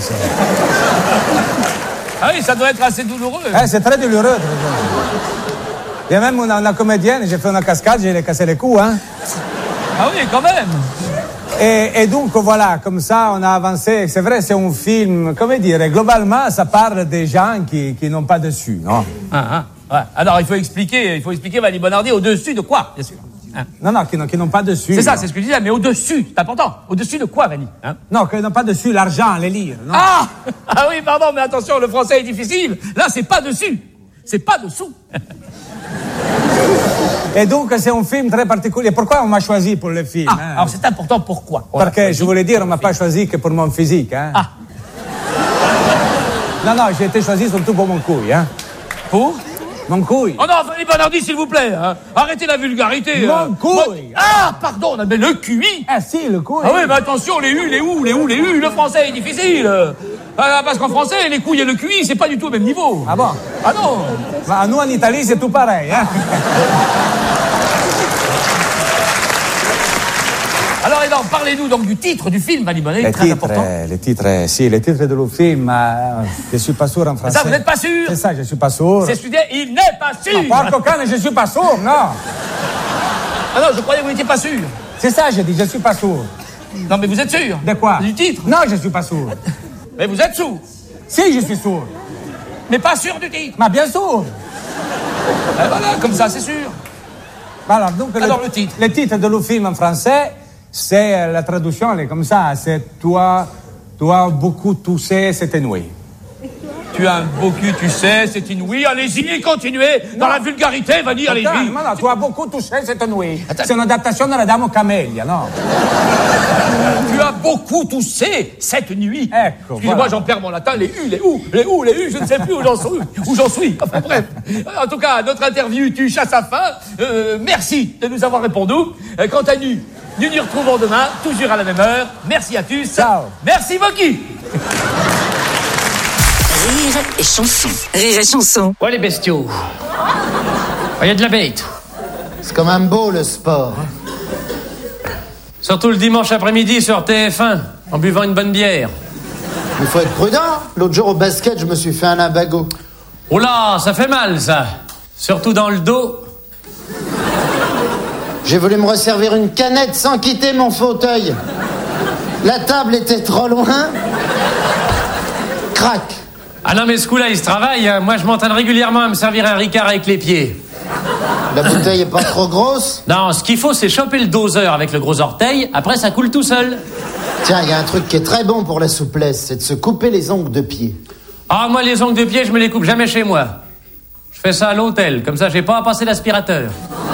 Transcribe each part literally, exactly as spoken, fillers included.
c'est... Ah oui, ça doit être assez douloureux. Eh, c'est très douloureux. Il y a même une, une comédienne, j'ai fait une cascade, j'ai cassé les coups, hein. Ah oui, quand même. Et, et donc, voilà, comme ça, on a avancé. C'est vrai, c'est un film, comment dire, globalement, ça parle des gens qui, qui n'ont pas dessus, non? Ah, ah, ouais. Alors, il faut expliquer, il faut expliquer, Vanni Bonardi, au-dessus de quoi, bien sûr. Hein? Non, non, qui, qui n'ont pas dessus. C'est ça, non. c'est ce que je disais, mais au-dessus, c'est important. Au-dessus de quoi, Vanni, hein? Non, qui n'ont pas dessus l'argent, les livres, non? Ah! Ah oui, pardon, mais attention, le français est difficile. Là, c'est pas dessus. C'est pas dessous. Et donc, c'est un film très particulier. Pourquoi on m'a choisi pour le film? Ah, hein? alors c'est important, pourquoi? Parce que, je voulais dire, on m'a pas choisi que pour mon physique, hein? Ah. Non, non, j'ai été choisi surtout pour mon couille, hein? Pour? Mon couille. Oh non, Vanni Bonardi, s'il vous plaît, hein. Arrêtez la vulgarité. Mon euh. couille. Ah, pardon, mais le Q I. Ah si, le couille. Ah oui, mais attention, les U, les OU, les OU, les U, le français est difficile. Ah, parce qu'en français, les couilles et le Q I, c'est pas du tout au même niveau. Ah bon? Ah non. Bah, nous, en Italie, c'est tout pareil, hein? Alors, et donc, parlez-nous donc du titre du film, Vanni Bonardi, Les très titres, important. euh, les titres, euh, si, les titres de le film, euh, je suis pas sûr en français. Ça, vous n'êtes pas sûr? C'est ça, je suis pas sûr. C'est celui il n'est pas sûr. Non, porco cane, je suis pas sûr, non. Ah non, je croyais que vous n'étiez pas sûr. C'est ça, j'ai dit, je suis pas sûr. Non, mais vous êtes sûr? De quoi? Du titre? Non, je suis pas sûr. Mais vous êtes sûr? Si, je suis sûr. Mais pas sûr du titre? Mais bien sûr. Eh voilà, comme ça, c'est sûr. Alors, donc, Alors, le titre. Le titre de le film en français, c'est, euh, la traduction, elle est comme ça, c'est toi, toi, beaucoup toussé, c'était nuit. Tu as un beau cul, tu sais, c'est inouï. Allez-y, continuez. Dans la vulgarité, Vanni, allez-y. Non, non, tu as beaucoup touché cette nuit. C'est une adaptation de la Dame aux Camélias, non? Tu as beaucoup toussé cette nuit. Ecco, Excusez-moi, voilà. j'en perds mon latin. Les U, les OU, les OU, les U, je ne sais plus où j'en suis. Où j'en suis. Enfin, bref. En tout cas, notre interview touche à sa fin. Euh, merci de nous avoir répondu. Euh, quant à nous, nous nous retrouvons demain, toujours à la même heure. Merci à tous. Ciao. Merci beaucoup. Rire et chanson. Rire et chanson. Ouais, les bestiaux. Il y a de la bête. C'est quand même beau, le sport. hein. Surtout le dimanche après-midi sur T F un, en buvant une bonne bière. Il faut être prudent. L'autre jour, au basket, je me suis fait un limbago. Oh là, ça fait mal, ça. Surtout dans le dos. J'ai voulu me resservir une canette sans quitter mon fauteuil. La table était trop loin. Crac. Ah non, mais ce coup-là, il se travaille. hein. Moi, je m'entraîne régulièrement à me servir un Ricard avec les pieds. La bouteille est pas trop grosse. Non, ce qu'il faut, c'est choper le doseur avec le gros orteil. Après, ça coule tout seul. Tiens, il y a un truc qui est très bon pour la souplesse, c'est de se couper les ongles de pied. Ah, moi, les ongles de pied, je me les coupe jamais chez moi. Je fais ça à l'hôtel. Comme ça, j'ai pas à passer l'aspirateur.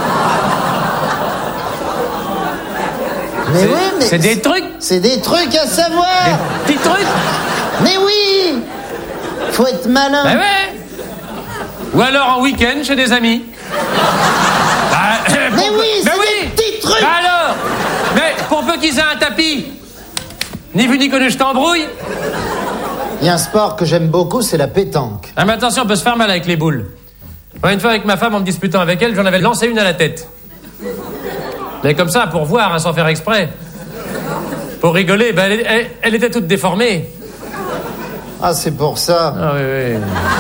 Mais C'est- oui, mais... c'est des trucs. C'est des trucs à savoir. Des petits trucs. Mais oui. Faut être malin. Ben ouais. Ou alors en week-end chez des amis. Bah, Mais pour- oui, c'est mais des petits trucs. Bah alors. Mais pour peu qu'ils aient un tapis. Ni vu ni connu, je t'embrouille. Il y a un sport que j'aime beaucoup, c'est la pétanque. Ah, mais attention, on peut se faire mal avec les boules. Moi, une fois avec ma femme, en me disputant avec elle, j'en avais lancé une à la tête. Mais comme ça, pour voir, hein, sans faire exprès. Pour rigoler, ben, elle, elle- elle était toute déformée. Ah, c'est pour ça. Ah oui, oui.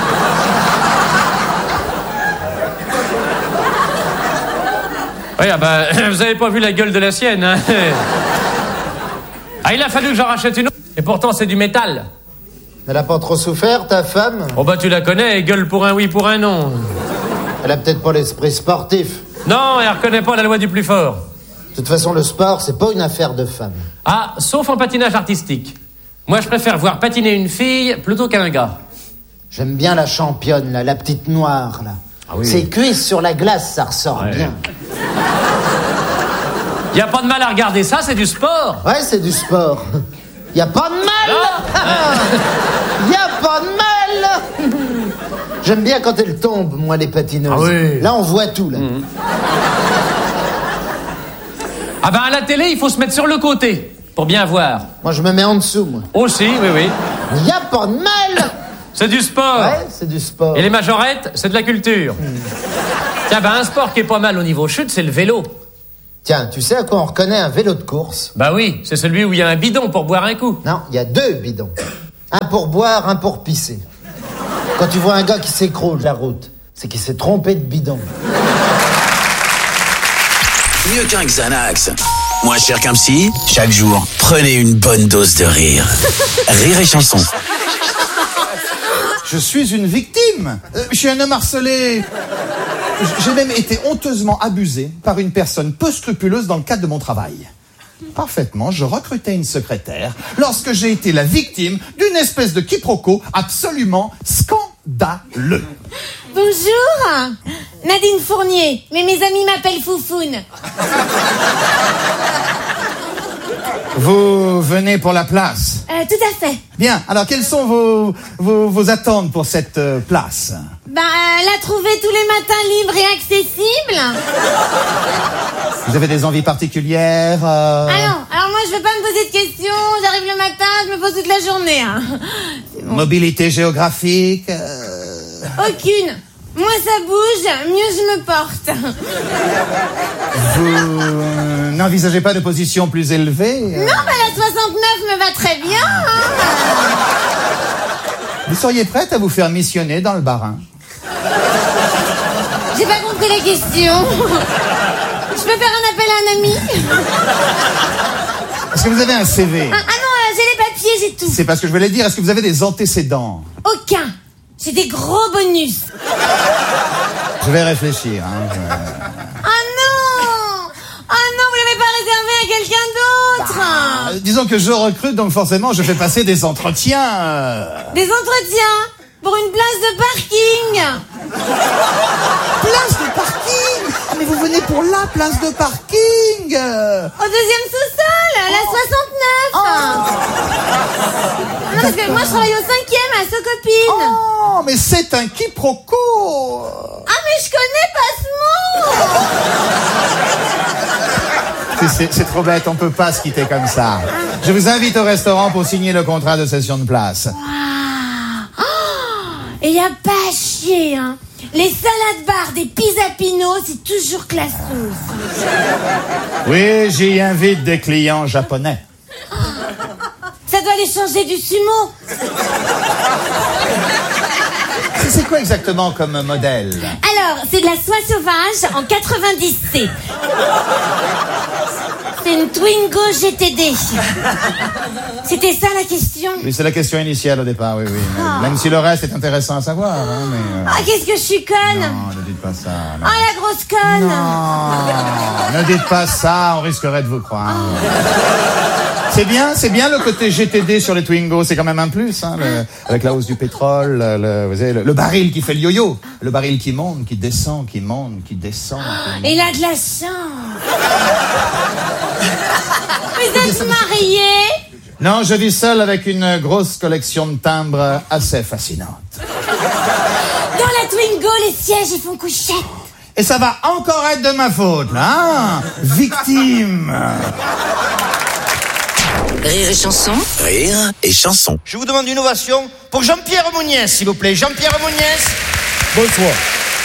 Oui, ah ben, vous avez pas vu la gueule de la sienne, hein. Ah, il a fallu que j'en rachète une autre. Et pourtant, c'est du métal. Elle a pas trop souffert, ta femme? Oh bah, tu la connais, elle gueule pour un oui, pour un non. Elle a peut-être pas l'esprit sportif. Non, elle reconnaît pas la loi du plus fort. De toute façon, le sport, c'est pas une affaire de femme. Ah, sauf en patinage artistique. Moi, je préfère voir patiner une fille plutôt qu'un gars. J'aime bien la championne, là, la petite noire, là. Ah oui. Ses cuisses sur la glace, ça ressort Ouais. bien. Y a pas de mal à regarder ça, c'est du sport. Ouais, c'est du sport. Y a pas de mal. Y a pas de mal. J'aime bien quand elles tombent, moi, les patineuses. Ah oui. Là, on voit tout, là. Mmh. Ah ben, à la télé, il faut se mettre sur le côté, pour bien voir. Moi, je me mets en dessous, moi. Aussi, oui, oui. Y a pas de mal. C'est du sport. Ouais, c'est du sport. Et les majorettes, c'est de la culture. Tiens, ben, un sport qui est pas mal au niveau chute, c'est le vélo. Tiens, tu sais à quoi on reconnaît un vélo de course? Bah oui, c'est celui où il y a un bidon pour boire un coup. Non, il y a deux bidons. Un pour boire, un pour pisser. Quand tu vois un gars qui s'écroule la route, c'est qu'il s'est trompé de bidon. Mieux qu'un Xanax. Moins cher qu'un psy, chaque jour, prenez une bonne dose de rire. Rire et chanson. Je suis une victime. Euh, je suis un homme harcelé. J'ai même été honteusement abusé par une personne peu scrupuleuse dans le cadre de mon travail. Parfaitement, je recrutais une secrétaire lorsque j'ai été la victime d'une espèce de quiproquo absolument scandaleux. Bonjour, Nadine Fournier, mais mes amis m'appellent Foufoune. Vous venez pour la place? Euh, tout à fait. Bien, alors quelles sont vos, vos, vos attentes pour cette euh, place? Bah, la trouver tous les matins libre et accessible. Vous avez des envies particulières euh... Ah non, alors moi je vais pas me poser de questions, j'arrive le matin, je me pose toute la journée. Hein. Bon. Mobilité géographique euh... Aucune. Moins ça bouge, mieux je me porte. Vous euh, n'envisagez pas de position plus élevée euh... Non, bah la soixante-neuf me va très bien. Hein. Vous seriez prête à vous faire missionner dans le Bas-Rhin? J'ai pas compris la question. Je peux faire un appel à un ami? Est-ce que vous avez un C V? Ah, ah non, euh, j'ai les papiers, j'ai tout. C'est pas ce que je voulais dire. Est-ce que vous avez des antécédents? Aucun. J'ai des gros bonus. Je vais réfléchir. Hein, je... Ah non! Ah non, vous l'avez pas réservé à quelqu'un d'autre. Bah, disons que je recrute, donc forcément je fais passer des entretiens. Des entretiens? Pour une place de parking. Place de parking? Ah, mais vous venez pour la place de parking? Au deuxième sous-sol, à la soixante-neuf. Oh. Non, parce que moi je travaille au cinquième à Socopine. Oh, mais c'est un quiproquo. Ah, mais je connais pas ce mot. C'est, c'est, c'est trop bête, on peut pas se quitter comme ça. Je vous invite au restaurant pour signer le contrat de cession de place. Wow. Oh, et y a pas à chier, hein. Les salades bar des pizza Pinot, c'est toujours classos. Oui, j'y invite des clients japonais. Ça doit les changer du sumo. C'est, c'est quoi exactement comme modèle? Alors, c'est de la soie sauvage en quatre-vingt-dix C. C'est une Twingo G T D. C'était ça la question? Oui, c'est la question initiale au départ, oui, oui. Oh. Même si le reste est intéressant à savoir, hein, mais... Euh... Ah, qu'est-ce que je suis conne! Non, ne dites pas ça. Non. Ah, la grosse conne! Non, ne dites pas ça, on risquerait de vous croire. Oh. C'est bien, c'est bien le côté G T D sur les Twingo, c'est quand même un plus, hein, le, avec la hausse du pétrole, le, vous savez, le, le baril qui fait le yo-yo, le baril qui monte, qui descend, qui monte, qui descend. Qui monte. Il a de la chance. Vous êtes marié? Non, je vis seul avec une grosse collection de timbres assez fascinante. Dans la Twingo, les sièges, ils font couchette. Et ça va encore être de ma faute, là, hein? Victime. Rire et chanson. Rire et chanson. Je vous demande une ovation pour Jean-Pierre Mouniès, s'il vous plaît. Jean-Pierre Mouniès. Bonsoir.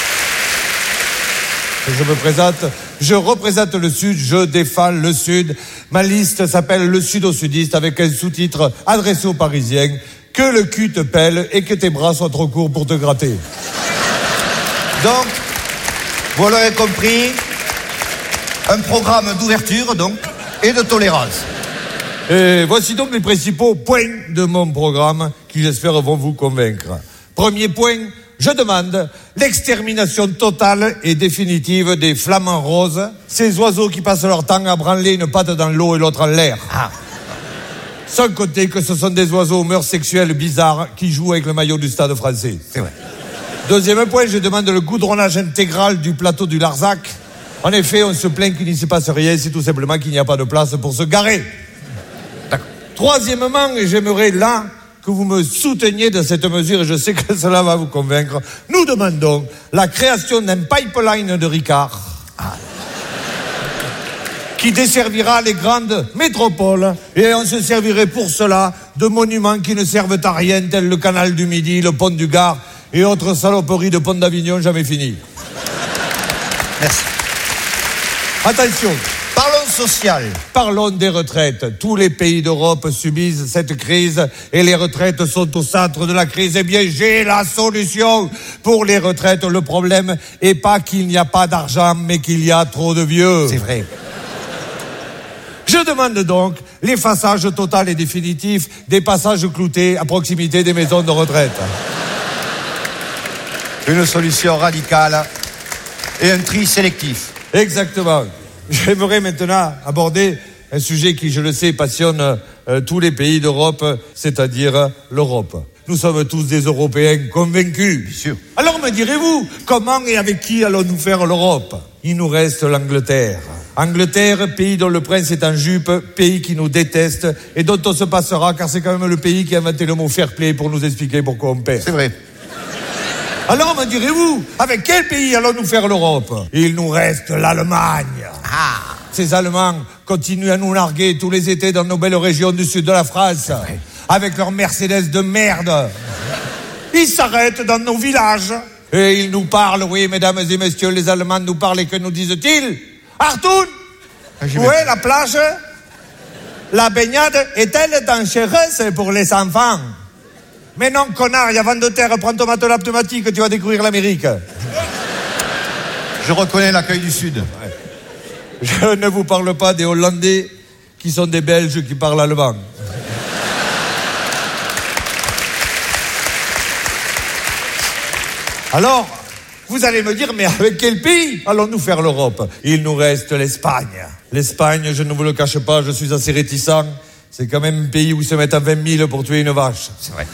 Je me présente, je représente le Sud, je défends le Sud. Ma liste s'appelle Le Sud au Sudiste avec un sous-titre adressé aux Parisiens. Que le cul te pèle et que tes bras soient trop courts pour te gratter. Donc, vous l'aurez compris, un programme d'ouverture, donc, et de tolérance. Et voici donc les principaux points de mon programme qui, j'espère, vont vous convaincre. Premier point, je demande l'extermination totale et définitive des flamants roses, ces oiseaux qui passent leur temps à branler une patte dans l'eau et l'autre en l'air. Ah. Sans compter que ce sont des oiseaux aux mœurs sexuelles bizarres qui jouent avec le maillot du Stade français. C'est vrai. Deuxième point, je demande le goudronnage intégral du plateau du Larzac. En effet, on se plaint qu'il n'y se passe rien, c'est tout simplement qu'il n'y a pas de place pour se garer. D'accord. Troisièmement, et j'aimerais là que vous me souteniez dans cette mesure, et je sais que cela va vous convaincre, nous demandons la création d'un pipeline de Ricard ah. qui desservira les grandes métropoles, et on se servirait pour cela de monuments qui ne servent à rien, tels le canal du Midi, le pont du Gard, et autres saloperies de pont d'Avignon jamais finies. Merci. Attention. Parlons social. Parlons des retraites. Tous les pays d'Europe subissent cette crise et les retraites sont au centre de la crise. Eh bien, j'ai la solution pour les retraites. Le problème est pas qu'il n'y a pas d'argent, mais qu'il y a trop de vieux. C'est vrai. Je demande donc l'effaçage total et définitif des passages cloutés à proximité des maisons de retraite. Une solution radicale et un tri sélectif. Exactement. J'aimerais maintenant aborder un sujet qui, je le sais, passionne euh, tous les pays d'Europe, c'est-à-dire l'Europe. Nous sommes tous des Européens convaincus. Bien sûr. Alors me direz-vous, comment et avec qui allons-nous faire l'Europe? Il nous reste l'Angleterre. Angleterre, pays dont le prince est en jupe, pays qui nous déteste et dont on se passera, car c'est quand même le pays qui a inventé le mot fair play pour nous expliquer pourquoi on perd. C'est vrai. Alors me direz-vous, avec quel pays allons-nous faire l'Europe? Il nous reste l'Allemagne. Ah. Ces Allemands continuent à nous larguer tous les étés dans nos belles régions du sud de la France, avec leur Mercedes de merde. Ils s'arrêtent dans nos villages et ils nous parlent, oui, mesdames et messieurs, les Allemands nous parlent et que nous disent-ils? Artoun, où est la plage? La baignade est-elle dangereuse pour les enfants? Mais non, connard, il y a vent de terre, prends ton matelas pneumatique, tu vas découvrir l'Amérique. Je reconnais l'accueil du Sud. Ouais. Je ne vous parle pas des Hollandais qui sont des Belges qui parlent allemand. Alors, vous allez me dire, mais avec quel pays allons-nous faire l'Europe? Il nous reste l'Espagne. L'Espagne, je ne vous le cache pas, je suis assez réticent. C'est quand même un pays où ils se mettent à vingt mille pour tuer une vache. C'est vrai.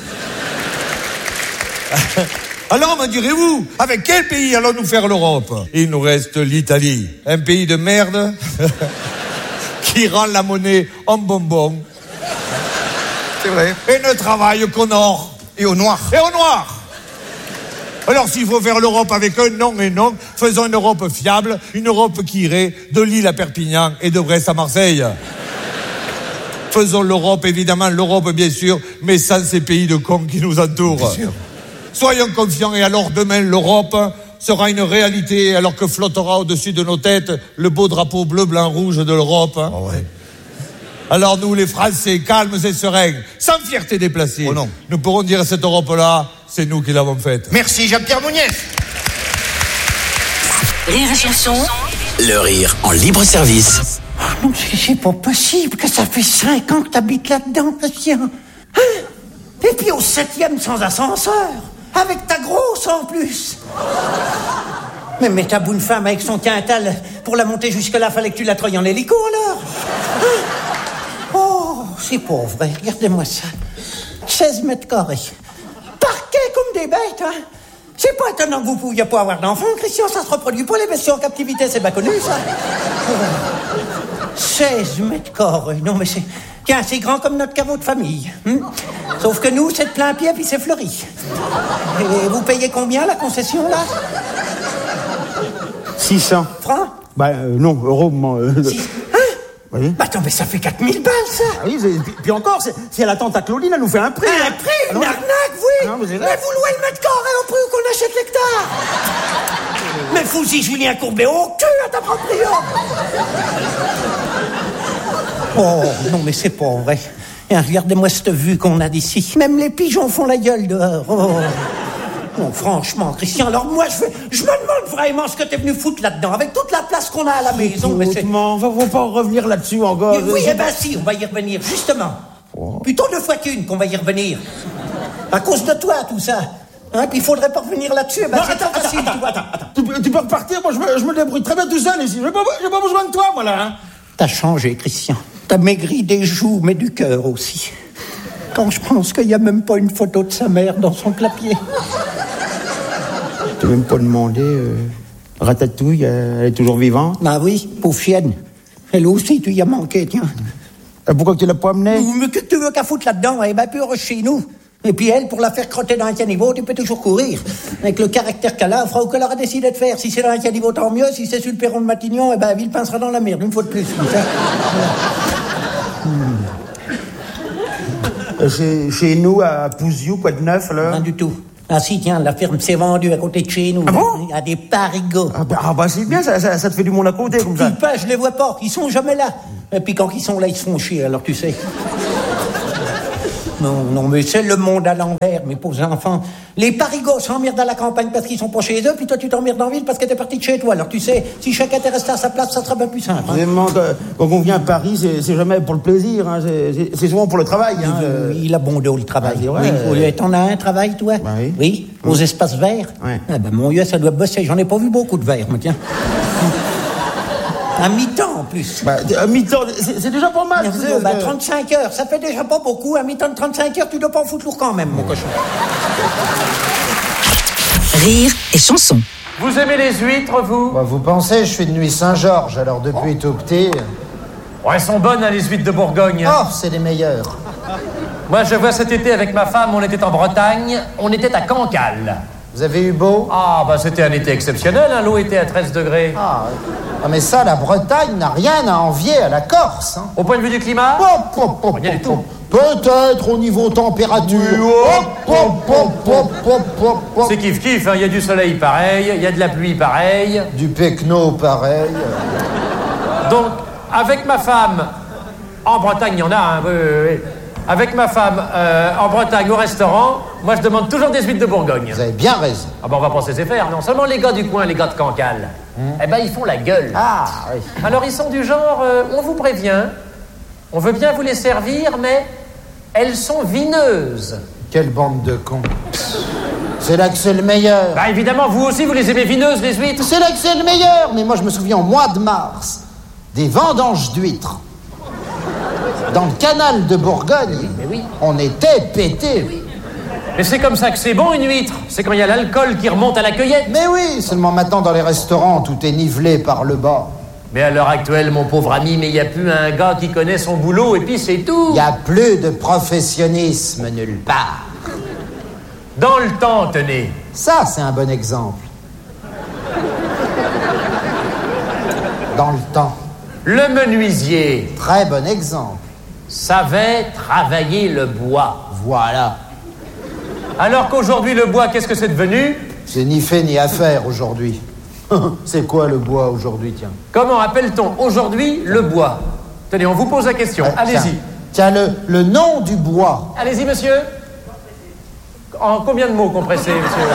Alors, me direz-vous, avec quel pays allons-nous faire l'Europe? Il nous reste l'Italie. Un pays de merde qui rend la monnaie en bonbon. C'est vrai. Et ne travaille qu'au nord. Et au noir. Et au noir. Alors, s'il faut faire l'Europe avec un non et non, faisons une Europe fiable, une Europe qui irait de Lille à Perpignan et de Brest à Marseille. Faisons l'Europe, évidemment, l'Europe, bien sûr, mais sans ces pays de cons qui nous entourent. Bien sûr. Soyons confiants et alors demain, l'Europe sera une réalité alors que flottera au-dessus de nos têtes le beau drapeau bleu, blanc, rouge de l'Europe. Hein. Oh ouais. Alors nous, les Français, calmes et sereins, sans fierté déplacée, oh non. nous pourrons dire à cette Europe-là, c'est nous qui l'avons faite. Merci Jean-Pierre Mouniès. Rire et chanson. Le rire en libre service. Oh non, c'est, c'est pas possible que ça fait cinq ans que t'habites là-dedans, Christian. Hein? Et puis au septième sans ascenseur, avec ta grosse en plus. Mais mets ta bonne femme avec son quintal, pour la monter jusque-là, fallait que tu la treuilles en hélico alors. Hein? Oh, c'est pas vrai, regardez-moi ça. seize mètres carrés. Parquet comme des bêtes, hein. C'est pas étonnant que vous pouviez pas avoir d'enfants, Christian, ça se reproduit pas, les bestiaux en captivité, c'est pas connu, ça. seize mètres carrés, non mais c'est... Tiens, c'est grand comme notre caveau de famille. Hein? Sauf que nous, c'est de plein pied, puis c'est fleuri. Et vous payez combien, la concession, là? six cents. Francs? Bah, euh, non, euros, moi... Euh... Six... Hein? Oui. Bah attends, mais ça fait quatre mille balles, ça. Ah oui, c'est... Puis, puis encore, c'est... si elle attend ta Claudine, elle nous fait un prix. Un hein. prix? Ah Une non, arnaque, oui? non, mais, c'est mais vous louez le mètre carré au prix où qu'on achète l'hectare. Mais fous-y Julien Courbet au cul à ta proprio. Oh, non, mais c'est pas vrai. Et regardez-moi cette vue qu'on a d'ici. Même les pigeons font la gueule dehors. Oh. Non, franchement, Christian, alors moi, je, je me demande vraiment ce que t'es venu foutre là-dedans, avec toute la place qu'on a à la maison. Mais c'est... on va, va pas revenir là-dessus encore. Et oui, eh ben si, on va y revenir, justement. Oh. Plutôt deux fois qu'une qu'on va y revenir. À cause de toi, tout ça. Hein, puis il faudrait pas revenir là-dessus. Eh ben, non, c'est attends, facile. attends, attends, attends. Tu, tu peux repartir, moi je me, je me débrouille très bien tout seul ici. J'ai pas, j'ai pas besoin de toi, moi là. Hein. T'as changé, Christian. T'as maigri des joues, mais du cœur aussi. Quand je pense qu'il n'y a même pas une photo de sa mère dans son clapier. Tu même pas demandé. Euh, Ratatouille, elle est toujours vivante? Bah oui, pauvre chienne. Elle aussi, tu y as manqué, tiens. Et pourquoi tu l'as pas amenée? Mais que tu veux qu'à foutre là-dedans? Elle est bien pure chez nous. Et puis elle, pour la faire crotter dans un caniveau, tu peux toujours courir. Avec le caractère qu'elle a, elle fera ou qu'elle aura décidé de faire. Si c'est dans un caniveau, tant mieux. Si c'est sur le perron de Matignon, eh ben, Villepin sera dans la merde, une fois de plus. hmm. chez, chez nous, à Pouziou, quoi de neuf, alors? Rien du tout. Ah si, tiens, la ferme s'est vendue à côté de chez nous. Ah bon? À des parigots. Ah bah, ah bah c'est bien, ça, ça, ça te fait du monde à côté comme ça. Dis pas, je les vois pas, ils sont jamais là. Et puis quand ils sont là, ils se font chier, alors tu sais. Non, non, mais c'est le monde à l'envers, mes pauvres enfants. Les parigots s'emmerdent à la campagne parce qu'ils sont pas chez eux, puis toi tu t'emmerdes en ville parce que t'es parti de chez toi. Alors tu sais, si chacun était resté à sa place, ça serait bien plus simple. Hein. Vraiment, quand on vient à Paris, c'est, c'est jamais pour le plaisir, hein, c'est, c'est, c'est souvent pour le travail. Hein, il, euh... il a bon dos, le travail. Ah, oui, euh... oui. T'en as un travail, toi? Bah, oui. Oui, aux oui. espaces verts? Ouais. Ah ben mon Dieu, ça doit bosser. J'en ai pas vu beaucoup de verts, moi, tiens. À mi-temps, en plus. Bah, à mi-temps, c'est, c'est déjà pas mal. Euh, bah, trente-cinq heures, ça fait déjà pas beaucoup. À mi-temps de trente-cinq heures, tu dois pas en foutre lourd quand même, mon cochon. Rire et chanson. Vous aimez les huîtres, vous? Bah, vous pensez, je suis de Nuit Saint-Georges, alors depuis tout petit... Ouais, elles sont bonnes, hein, les huîtres de Bourgogne. Oh, c'est les meilleures. Moi, je vois cet été avec ma femme, on était en Bretagne, on était à Cancale. Vous avez eu beau? Ah, bah c'était un été exceptionnel, hein, l'eau était à treize degrés. Ah, ah, mais ça, la Bretagne n'a rien à envier à la Corse. Hein. Au point de vue du climat? Pop, pop, pop, Rien du tout. Peut-être au niveau température. Hop, hop, hop, hop, hop, hop, hop. C'est kiff-kiff, il hein. y a du soleil pareil, il y a de la pluie pareil. Du pecno pareil. Donc, avec ma femme, en Bretagne, il y en a, hein, oui, oui, oui. Avec ma femme, euh, en Bretagne, au restaurant, moi je demande toujours des huîtres de Bourgogne. Vous avez bien raison. Ah ben on va pas se laisser faire, non seulement les gars du coin, les gars de Cancale, hum. eh ben ils font la gueule. Ah, oui. Alors ils sont du genre, euh, on vous prévient, on veut bien vous les servir, mais elles sont vineuses. Quelle bande de cons. C'est là que c'est le meilleur. Bah évidemment, vous aussi, vous les aimez vineuses, les huîtres. C'est là que c'est le meilleur. Mais moi, je me souviens, au mois de mars, des vendanges d'huîtres. Dans le canal de Bourgogne, oui, mais oui. On était pétés. Oui. Mais c'est comme ça que c'est bon, une huître. C'est quand il y a l'alcool qui remonte à la cueillette. Mais oui, seulement maintenant, dans les restaurants, tout est nivelé par le bas. Mais à l'heure actuelle, mon pauvre ami, mais il n'y a plus un gars qui connaît son boulot, et puis c'est tout. Il n'y a plus de professionnalisme nulle part. Dans le temps, tenez. Ça, c'est un bon exemple. Dans le temps. Le menuisier. Très bon exemple. Savait travailler le bois. Voilà. Alors qu'aujourd'hui, le bois, qu'est-ce que c'est devenu? C'est ni fait ni à faire aujourd'hui. C'est quoi le bois aujourd'hui, tiens? Comment appelle-t-on aujourd'hui le bois? Tenez, on vous pose la question. Ouais, allez-y. Tiens, tiens le, le nom du bois. Allez-y, monsieur. En combien de mots compressés, monsieur?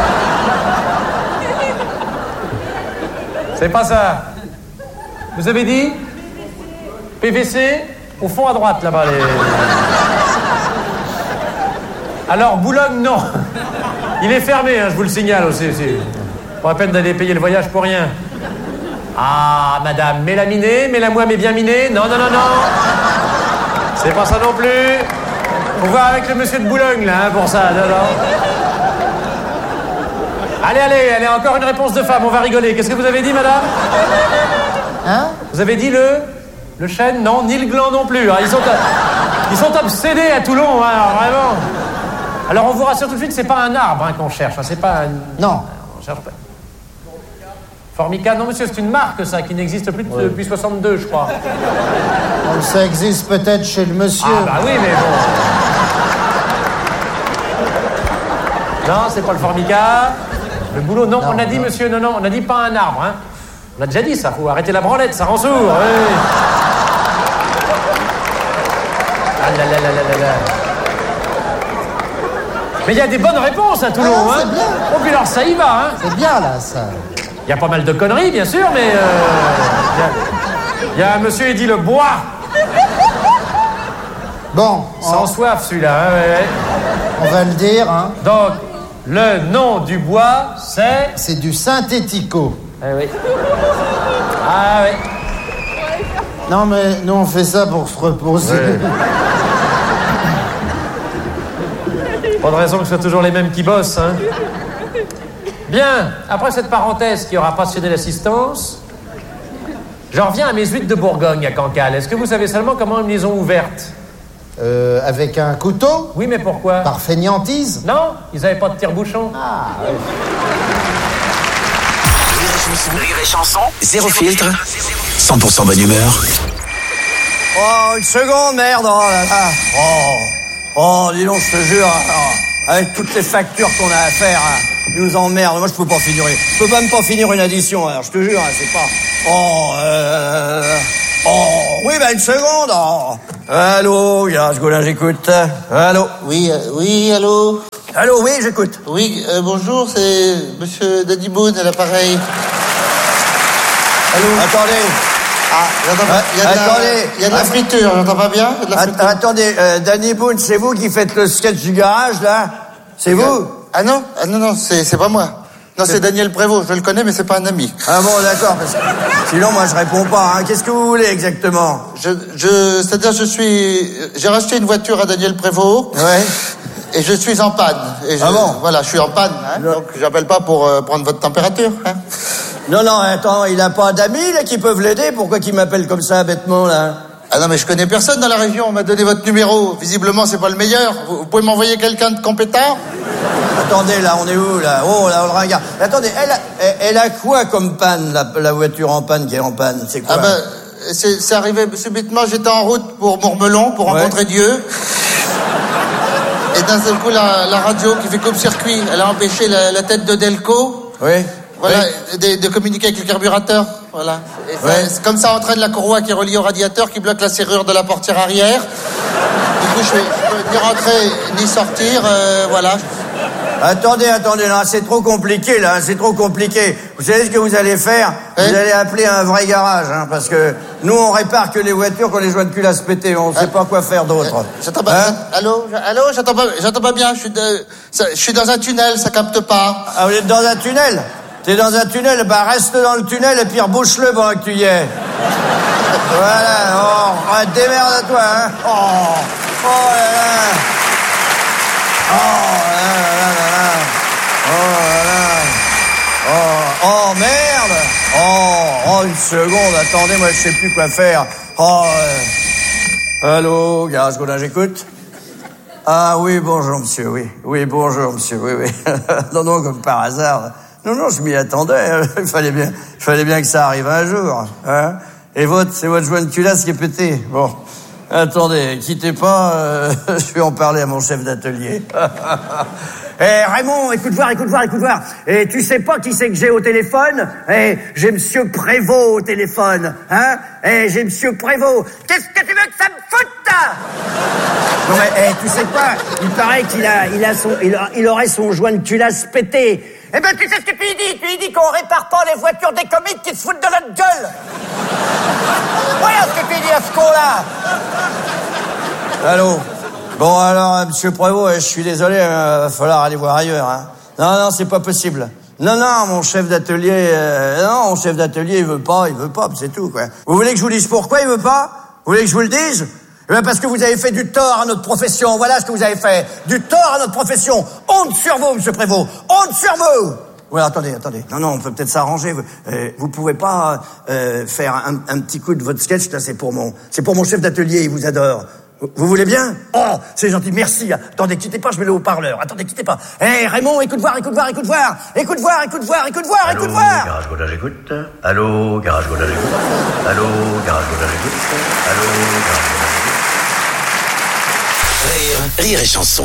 C'est pas ça. Vous avez dit P V C? Au fond à droite, là-bas. Les... Alors, Boulogne, non. Il est fermé, hein, je vous le signale aussi. aussi. Pas la peine d'aller payer le voyage pour rien. Ah, madame, mélaminée, mets-la-moi, mais bien minée. Non, non, non, non. C'est pas ça non plus. Faut voir avec le monsieur de Boulogne, là, hein, pour ça. Non, non. Allez, allez, allez, encore une réponse de femme, on va rigoler. Qu'est-ce que vous avez dit, madame? Hein? Vous avez dit le... Le chêne? Non, ni le gland non plus. Hein. Ils, sont, ils sont obsédés à Toulon, hein, alors, vraiment. Alors, on vous rassure tout de suite, c'est pas un arbre hein, qu'on cherche. Hein, c'est pas un... Non. On cherche pas. Formica, non, monsieur, c'est une marque, ça, qui n'existe plus ouais. depuis soixante-deux, je crois. Ça existe peut-être chez le monsieur. Ah, bah oui, mais bon. Non, c'est pas le Formica. Le boulot, non, non on a dit, non. monsieur, non, non, on a dit pas un arbre, hein. On a déjà dit ça, faut arrêter la branlette, ça rend sourd. Oui. Ah là là là là là là. Mais il y a des bonnes réponses à Toulon, ah, hein. C'est bien. Oh, puis alors ça y va, hein. C'est bien, là, ça. Il y a pas mal de conneries, bien sûr, mais... Il euh, y, y a un monsieur, il dit le bois. Bon. Sans on... soif, celui-là, hein, ouais, ouais. On va le dire, hein. Donc, le nom du bois, c'est... C'est du synthético. Ah oui. Ah oui. Non, mais nous, on fait ça pour se reposer. Ouais. Pas de raison que ce soit toujours les mêmes qui bossent, hein. Bien, après cette parenthèse qui aura passionné l'assistance, j'en reviens à mes huîtres de Bourgogne à Cancale. Est-ce que vous savez seulement comment ils les ont ouvertes? Euh, avec un couteau? Oui, mais pourquoi? Par fainéantise? Non, ils n'avaient pas de tire-bouchon. Ah, oui. Rire et chanson, zéro filtre, cent pour cent bonne humeur. Oh, une seconde, merde. Oh, là, là. Oh, oh dis donc, je te jure. Oh, avec toutes les factures qu'on a à faire, hein. Ils nous emmerdent. Moi, je peux pas finir. Je peux même pas finir une addition. Alors, je te jure, hein, c'est pas. Oh, euh... oh, oui, ben une seconde. Oh. Allô, Garage Gaulin, j'écoute. Allô. Oui, euh, oui, allô. Allô, oui, j'écoute. Oui, euh, bonjour, c'est Monsieur Danny Boone à l'appareil. Allô. Attendez. Ah, j'entends pas. Il y a de Attendez. la, il y a de la friture, j'entends pas bien. De la friture. Att- attendez, euh, Danny Boone, c'est vous qui faites le sketch du garage, là? C'est vous? Ah non, ah non, non, c'est, c'est pas moi. Non, c'est Daniel Prévost, je le connais, mais c'est pas un ami. Ah bon, d'accord, parce que sinon, moi, je réponds pas, hein. Qu'est-ce que vous voulez, exactement? Je, je, c'est-à-dire, je suis, j'ai racheté une voiture à Daniel Prévost. Ouais. Et je suis en panne. Et je, ah bon? Voilà, je suis en panne, hein, donc j'appelle pas pour euh, prendre votre température, hein. Non, non, attends, il a pas d'amis, là, qui peuvent l'aider? Pourquoi qu'il m'appelle comme ça, bêtement, là? Ah non, mais je connais personne dans la région, on m'a donné votre numéro. Visiblement, c'est pas le meilleur. Vous, vous pouvez m'envoyer quelqu'un de compétent? Attendez, là, on est où, là? Oh, là, on le regarde. Attendez, elle a, elle, elle a quoi comme panne, la, la voiture en panne qui est en panne? C'est quoi? Ah ben, c'est, c'est arrivé subitement, j'étais en route pour Mourmelon, pour ouais. rencontrer Dieu. Et d'un seul coup, la, la radio qui fait coupe-circuit, elle a empêché la, la tête de Delco. Oui. Voilà, oui. De, de communiquer avec le carburateur. Voilà. Et ça, ouais. C'est comme ça entraîne la courroie qui est reliée au radiateur qui bloque la serrure de la portière arrière. Du coup, je peux, je peux ni rentrer ni sortir, euh, voilà. Attendez, attendez, là, c'est trop compliqué, là, c'est trop compliqué. Vous savez ce que vous allez faire? Hein? Vous allez appeler un vrai garage, hein, parce que nous, on répare que les voitures qu'on les joint de cul à se péter, on ne sait hein? pas quoi faire d'autre. Euh, j'entends pas, hein? Allô, allô, j'entends pas, j'entends pas bien, je suis, de, ça, je suis dans un tunnel, ça capte pas. Ah, vous êtes dans un tunnel? T'es dans un tunnel, bah reste dans le tunnel et puis rebouche-le pendant que tu y es. Voilà, oh, démerde-toi, hein. Oh, oh là là. Oh là là là là. Oh là là. Oh, oh merde. Oh, oh, une seconde, attendez, moi je sais plus quoi faire. Oh, euh... allô, Garage Gaulin, j'écoute. Ah oui, bonjour monsieur, oui. Oui, bonjour monsieur, oui, oui. Non, non, comme par hasard. Non, non, je m'y attendais. Il fallait bien, il fallait bien que ça arrive un jour. Hein. Et votre, c'est votre joint de culasse qui est pété. Bon, attendez, quittez pas. Euh, je vais en parler à mon chef d'atelier. Eh Raymond, écoute voir, écoute voir, écoute voir. Et tu sais pas qui c'est que j'ai au téléphone? Eh, j'ai Monsieur Prévost au téléphone, hein? Eh, j'ai Monsieur Prévost. Qu'est-ce que tu veux que ça me foute? Non mais, eh, tu sais quoi? Il paraît qu'il a, il a son, il, a, il aurait son joint de culasse pété. Eh ben, tu sais ce que tu lui dis? Tu lui dis qu'on répare pas les voitures des comiques qui se foutent de notre gueule. Voilà ce que tu dis à ce con-là. Allô? Bon, alors, monsieur Prévost, je suis désolé, il va falloir aller voir ailleurs, hein. Non, non, c'est pas possible. Non, non, mon chef d'atelier, euh, non, mon chef d'atelier, il veut pas, il veut pas, c'est tout, quoi. Vous voulez que je vous dise pourquoi il veut pas? Vous voulez que je vous le dise? Eh bien, parce que vous avez fait du tort à notre profession. Voilà ce que vous avez fait. Du tort à notre profession. Honte sur vous, monsieur Prévost. Honte sur vous. Ouais, attendez, attendez. Non, non, on peut peut-être s'arranger. Vous, euh, vous pouvez pas euh, faire un, un petit coup de votre sketch. Là, c'est pour mon, c'est pour mon chef d'atelier. Il vous adore. Vous, vous voulez bien? Oh, c'est gentil. Merci. Attendez, quittez pas. Je mets le haut-parleur. Attendez, quittez pas. Hé, hey, Raymond, écoute voir, écoute voir, écoute voir, écoute voir, écoute voir, écoute voir, écoute voir. Allô, Garage Gaulin, j'écoute. Allô, Garage Gaulin, j'écoute. Allô, Garage Gaulin, j'écoute. Allô, Garage Gaulin, j'écoute. Rire, rire et chanson.